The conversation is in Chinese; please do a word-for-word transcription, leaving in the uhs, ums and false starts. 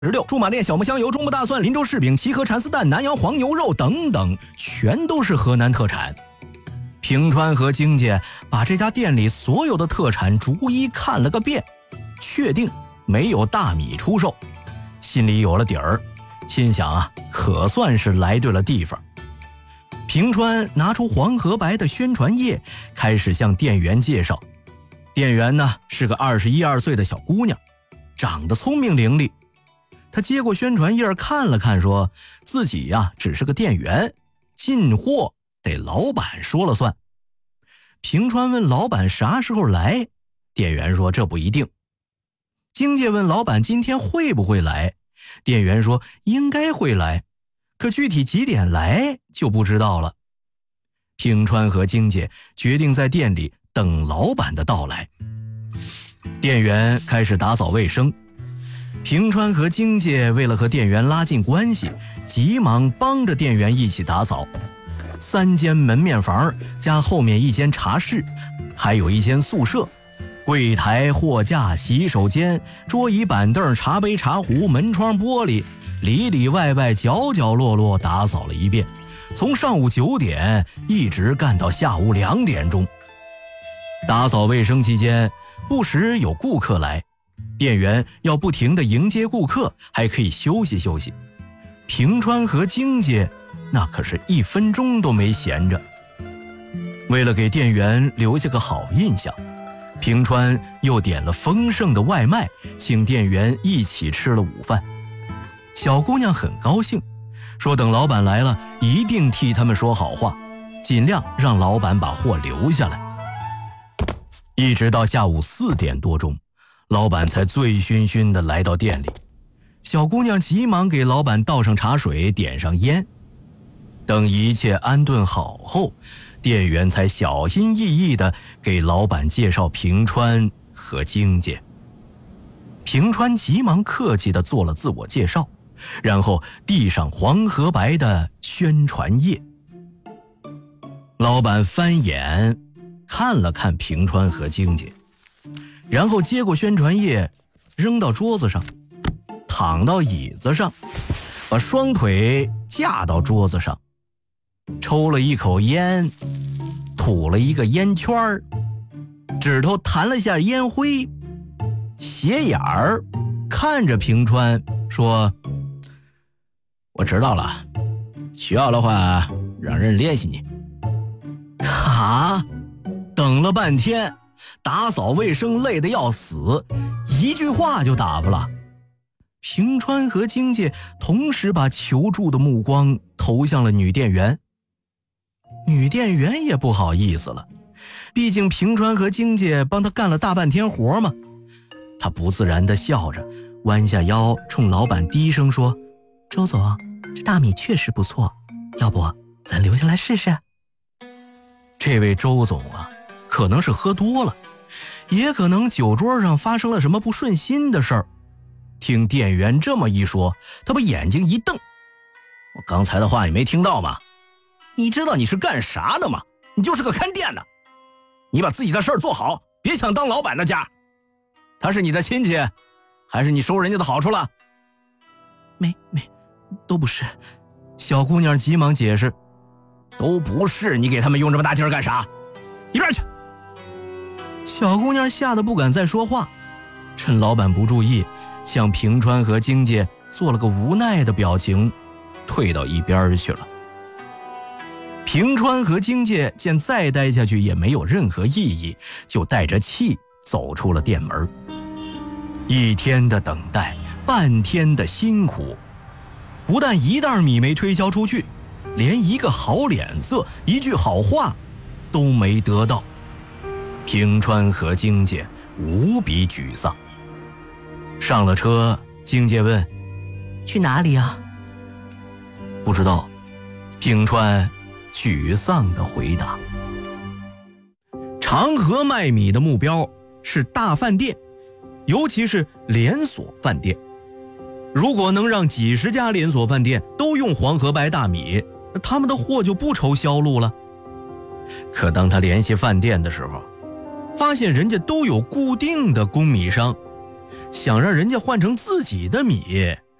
石榴、驻马店小磨香油、中部大蒜、林州柿饼、齐河蚕丝蛋、南阳黄牛肉等等，全都是河南特产。平川和京姐把这家店里所有的特产逐一看了个遍，确定没有大米出售，心里有了底儿，心想啊，可算是来对了地方。平川拿出黄河白的宣传页，开始向店员介绍。店员呢是个二十一二岁的小姑娘，长得聪明伶俐。她接过宣传页看了看，说自己呀只是个店员，进货得老板说了算。平川问老板啥时候来，店员说这不一定。京姐问老板今天会不会来，店员说应该会来，可具体几点来就不知道了。平川和京姐决定在店里等老板的到来。店员开始打扫卫生，平川和京姐为了和店员拉近关系，急忙帮着店员一起打扫。三间门面房加后面一间茶室，还有一间宿舍，柜台、货架、洗手间、桌椅板凳、茶杯茶壶、门窗玻璃，里里外外角角落落打扫了一遍，从上午九点一直干到下午两点钟。打扫卫生期间，不时有顾客来，店员要不停地迎接顾客，还可以休息休息。平川和京姐那可是一分钟都没闲着。为了给店员留下个好印象，平川又点了丰盛的外卖，请店员一起吃了午饭。小姑娘很高兴，说等老板来了一定替他们说好话，尽量让老板把货留下来。一直到下午四点多钟，老板才醉醺醺地来到店里。小姑娘急忙给老板倒上茶水，点上烟。等一切安顿好后，店员才小心翼翼地给老板介绍平川和京姐。平川急忙客气地做了自我介绍，然后递上黄河白的宣传页。老板翻眼看了看平川和京姐，然后接过宣传页扔到桌子上，躺到椅子上，把双腿架到桌子上，抽了一口烟，吐了一个烟圈儿，指头弹了下烟灰，斜眼儿看着平川说：我知道了，需要的话让人联系你。哈，等了半天，打扫卫生累得要死，一句话就打发了。平川和京姐同时把求助的目光投向了女店员。女店员也不好意思了，毕竟平川和京姐帮她干了大半天活嘛。她不自然地笑着，弯下腰冲老板低声说：周总，这大米确实不错，要不咱留下来试试？这位周总啊，可能是喝多了，也可能酒桌上发生了什么不顺心的事儿。听店员这么一说，他把眼睛一瞪：我刚才的话你没听到吗？你知道你是干啥的吗？你就是个看店的，你把自己的事儿做好，别想当老板的家。他是你的亲戚，还是你收人家的好处了？没没，都不是。小姑娘急忙解释：都不是，你给他们用这么大劲儿干啥？一边去！小姑娘吓得不敢再说话，趁老板不注意，向平川和京姐做了个无奈的表情，退到一边去了。平川和京姐见再待下去也没有任何意义，就带着气走出了店门。一天的等待，半天的辛苦，不但一袋米没推销出去，连一个好脸色，一句好话都没得到。平川和京姐无比沮丧。上了车，京姐问：去哪里啊？不知道。平川沮丧地回答。长河卖米的目标是大饭店，尤其是连锁饭店。如果能让几十家连锁饭店都用黄河白大米，他们的货就不愁销路了。可当他联系饭店的时候，发现人家都有固定的供米商，想让人家换成自己的米